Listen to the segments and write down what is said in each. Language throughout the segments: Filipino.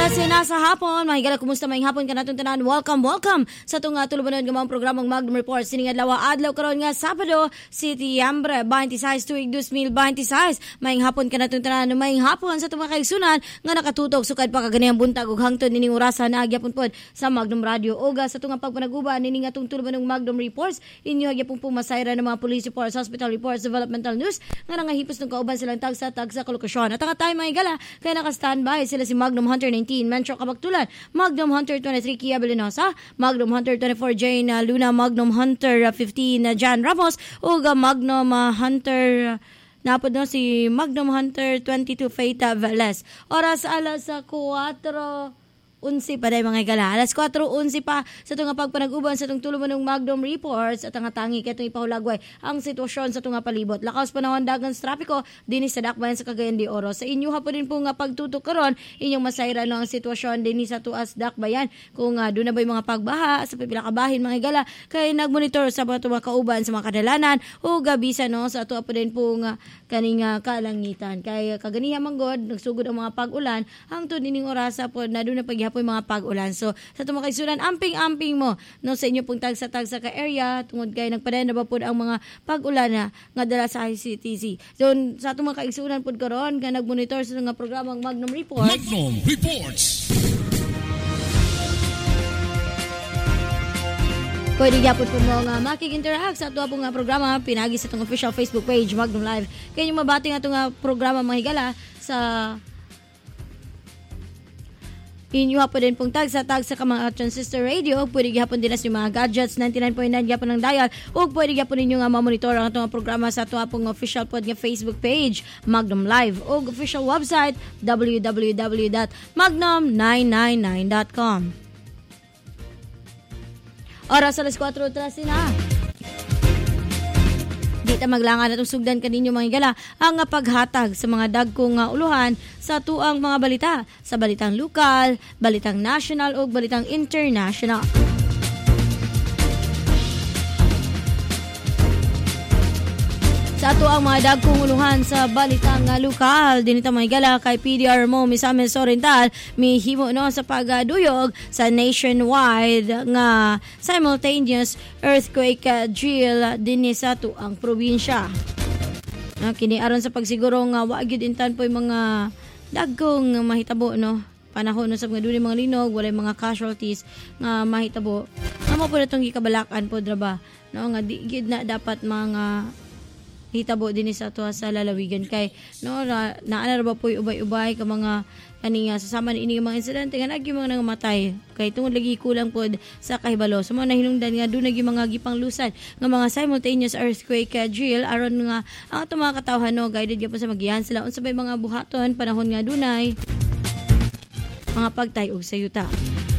Nasa hapon, mahigala kumusta may hapon ka natong tanan. Welcome sa itong tulubanon ng mga programang Magnum Report. Sining adlaw karon nga Sabado, Setyembre 26, tuig 2026. May hapon ka natong tanan. May hapon sa itong mga kaigsunan nga nakatutok sukad pa kaganihang buntag ug hangtod nining orasan na agyapon pod sa Magnum Radio. Oga sa itong pagpanaguban nining atong tulubanon ng Magnum Reports. Inyo agyapon pumasayra ng mga police reports, hospital reports, developmental news nga nangahipos ng kauban silang tagsa kalokasyon. At ang tayo mahigala kaya naka-standby sila si Magnum Hunter 19, Metro Kabaktulan, Magnum Hunter 23, Kia Belinosa, Magnum Hunter 24, Jane Luna, Magnum Hunter 15, Jan Ramos, ug Magnum Hunter napod no si Magnum Hunter 22, Faith Velez. Oras alas 4:11 pa day mga igala. Alas 4:11 pa sa itong pagpanag-uban sa itong tuluman ng Magnum Reports at ang tangi katong ipahulagway ang sitwasyon sa itong palibot. Lakaws panahon dagan sa trapiko din sa dakbayan sa Cagayan de Oro. Sa inyo hapon din po nga pagtutok karon inyong masayra no ang sitwasyon din sa tuas dakbayan kung doon na ba yung mga pagbaha sa pipilakabahin mga igala kay nagmonitor sa mga kauban sa mga kadalanan o gabisa no sa ato po din po nga kaning kalangitan. Kay kaganiha manggod nagsugod ang mga pag-ulan hangtod ining orasa po na doon na paghihapon yung mga pag-ulan. So, sa itong mga kaisulan, amping-amping mo no, sa inyo pong tagsa-tagsa ka area, tungod kayo nagpadayan na ba po ang mga pag-ulan na nga dala sa ICTC. So, sa itong mga kaisulan po karon nga nag-monitor sa mga programang Magnum Reports. Magnum Reports! Pwede gyapon po mo nga makik-interact sa ato pong programa pinagi sa itong official Facebook page Magnum Live. Kaya yung mabati nga itong programa mga higala sa inyo hapon din pong tagsa ka mga transistor radio. Pwede gyapon din as yung mga gadgets 99.9 gyapon ng dial o pwede gyapon ninyo nga ma-monitor ang itong programa sa ato pong official pod nga Facebook page Magnum Live o official website www.magnum999.com. Oras alas 4:13 na. Dita maglangan atong sugdan kaninyo mga igala ang paghatag sa mga dagkong uluhan sa tuang mga balita sa balitang lokal, balitang national o balitang international. Sa ato ang mga dagkong uluhan sa balitang lokal dinita mga igala kay PDR mo Misamis Oriental mihimo no sa pagduyog sa nationwide nga simultaneous earthquake drill dinhi sa ato ang probinsya. Kini aron sa pagsiguro nga wa gyud intan po yung mga dagkong mahitabo no panahon no sa mga duli mga linog walay mga casualties nga mahitabo. Amo po natong gikabalakan po dra ba no nga di gyud na dapat mga hitabo din sa ato sa lalawigan kay no naana ba po ubay-ubay ka mga kaninga sasama ni ini mga insidente nga nagi mga nangamatay kay tungod lagi kulang pod sa kahibalo so mo nahinungdan nga do nagi mga gipanglusan nga mga simultaneous earthquake drill aron nga ang ato mga katawhan no guided gyapon sa magihan sila unsa bay mga buhaton panahon nga dunay mga pagtay og sayuta.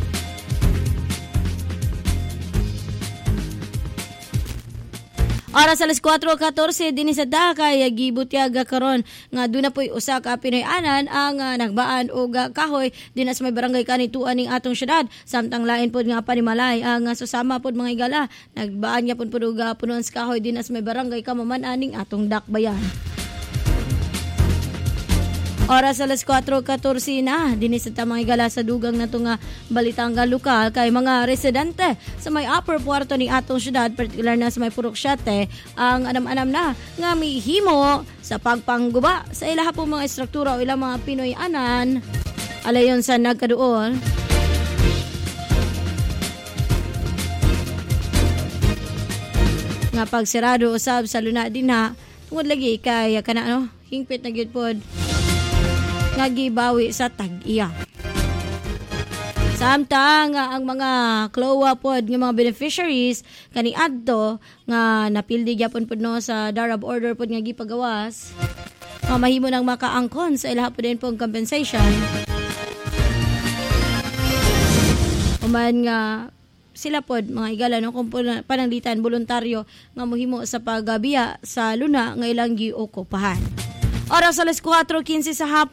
Oras alas 4:14 din sa Dakay gibutyaga karon nga doon na po'y usa ka Pinoy-anan ang nagbaan og kahoy dinas may barangay kanituan ning atong syudad samtang lain pod nga panimalay ang susama pod mga igala nagbaan niya pod og punuan sa kahoy dinas may barangay Kamamanan ning atong dakbayan. Oras alas 4:14 na dinis sa mga igala sa dugang na itong balitang lokal kay mga residente sa may upper puerto ni atong syudad partikular na sa may Purok 7 ang anam-anam na nga mihimo sa pagpangguba sa ilaha po mga estruktura o ilang mga Pinoy-anan alayon sa nagkaduol nga pagsirado usab sa luna din ha tungod lagi kay kana no hingpit na gyud pod nga gibawi sa tag-iya. Samtang ang mga klowa pod nga mga beneficiaries kani adto nga napildi gyapon pod no sa darab order pod nga gipagawas mahimo nang makaangkon sa ilaha pod din pong compensation. Uman nga sila pod mga igala no kung pananglitan voluntaryo nga mohimo sa pagbiya sa luna nga ilang giokupahan. Oras alas 4:15 sa hapon.